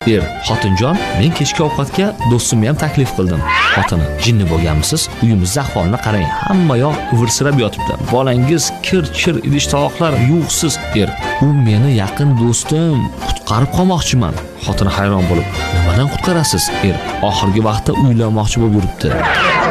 Xotinjon, men kechki ovqatga do'stimni ham taklif qildim. Xotini: jinni bo'lganmisiz? Uyimizda ahvolni qarang, hamma yoq ivirsirab yotibdi. Bolangiz kir-chir, idish-tovoqlar yuvsiz. U meni yaqin do'stim, qutqarib qolmoqchiman. Xotini hayron bo'lib: nimadan qutqarasiz? Oxirgi vaqtda uylanmoqchi bo'lib yuribdi.